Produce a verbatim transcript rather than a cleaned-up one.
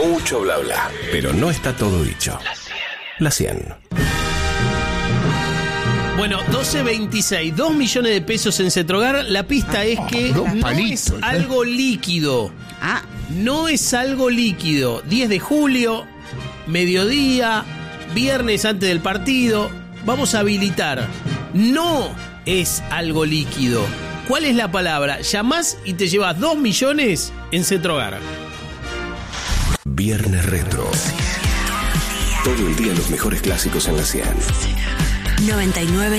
Mucho bla bla, pero no está todo dicho. La cien. Bueno, doce veintiséis, dos millones de pesos en Cetrogar. La pista es que dos no palitos, es ¿eh? algo líquido. Ah, No es algo líquido. diez de julio, mediodía, viernes antes del partido. Vamos a habilitar. No es algo líquido. ¿Cuál es la palabra? Llamás y te llevas dos millones en Cetrogar. Viernes Retro. Todo el día los mejores clásicos en la cien. noventa y nueve